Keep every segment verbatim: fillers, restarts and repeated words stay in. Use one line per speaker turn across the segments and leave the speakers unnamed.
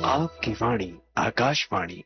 आपकी वाणी आकाशवाणी।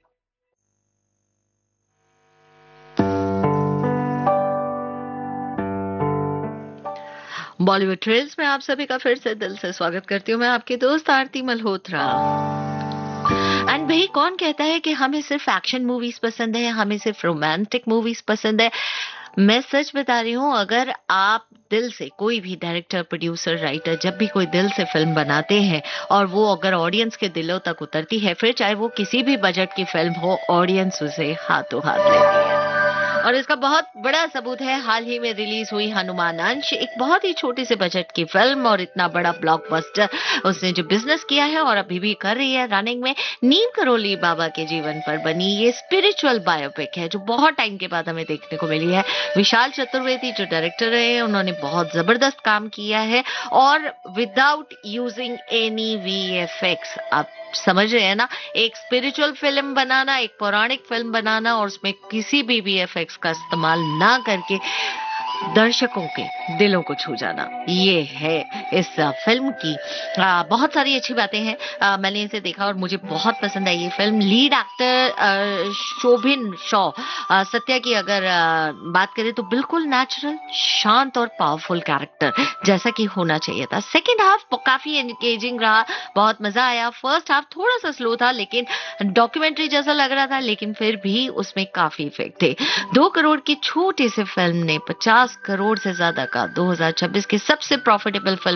बॉलीवुड ट्रेल्स में आप सभी का फिर से दिल से स्वागत करती हूँ। मैं आपकी दोस्त आरती मल्होत्रा। एंड भाई, कौन कहता है कि हमें सिर्फ एक्शन मूवीज पसंद है, हमें सिर्फ रोमांटिक मूवीज पसंद है। मैं सच बता रही हूँ, अगर आप दिल से, कोई भी डायरेक्टर, प्रोड्यूसर, राइटर जब भी कोई दिल से फिल्म बनाते हैं और वो अगर ऑडियंस के दिलों तक उतरती है, फिर चाहे वो किसी भी बजट की फिल्म हो, ऑडियंस उसे हाथों हाथ लेती है। और इसका बहुत बड़ा सबूत है हाल ही में रिलीज हुई हनुमान अंश, एक बहुत ही छोटी से बजट की फिल्म और इतना बड़ा ब्लॉकबस्टर उसने जो बिजनेस किया है और अभी भी कर रही है रनिंग में। नीम करोली बाबा के जीवन पर बनी ये स्पिरिचुअल बायोपिक है जो बहुत टाइम के बाद हमें देखने को मिली है। विशाल चतुर्वेदी जो डायरेक्टर रहे, उन्होंने बहुत जबरदस्त काम किया है और विदाउट यूजिंग एनी वीएफएक्स। आप समझ रहे हैं ना, एक स्पिरिचुअल फिल्म बनाना, एक पौराणिक फिल्म बनाना और उसमें किसी भी वीएफएक्स का इस्तेमाल ना करके दर्शकों के दिलों को छू जाना, ये है इस फिल्म की आ, बहुत सारी अच्छी बातें हैं। आ, मैंने इसे देखा और मुझे बहुत पसंद आई ये फिल्म। लीड एक्टर शोभिन शॉ, आ, सत्या की अगर आ, बात करें तो बिल्कुल नेचुरल, शांत और पावरफुल कैरेक्टर जैसा कि होना चाहिए था। सेकेंड हाफ काफी एंगेजिंग रहा, बहुत मजा आया। फर्स्ट हाफ थोड़ा सा स्लो था, लेकिन डॉक्यूमेंट्री जैसा लग रहा था, लेकिन फिर भी उसमें काफी इफेक्ट थे। दो करोड़ की छोटी सी फिल्म ने पचास करोड़ से ज्यादा का दो हज़ार छब्बीस की सबसे प्रॉफिटेबल फिल्म